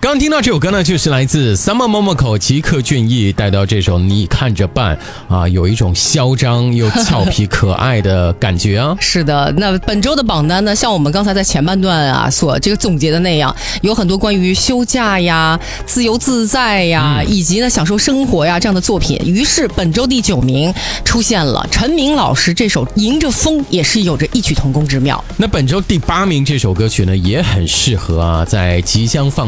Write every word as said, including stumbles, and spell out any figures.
刚刚听到这首歌呢，就是来自 Summer Momoko 吉克隽逸带到这首你看着办啊，有一种嚣张又俏皮可爱的感觉啊。 是的，那本周的榜单呢，像我们刚才在前半段啊所这个总结的那样，有很多关于休假呀、自由自在呀，嗯、以及呢享受生活呀这样的作品。于是本周第九名出现了陈明老师这首《迎着风》，也是有着异曲同工之妙。 那本周第八名这首歌曲呢，也很适合啊，在即将放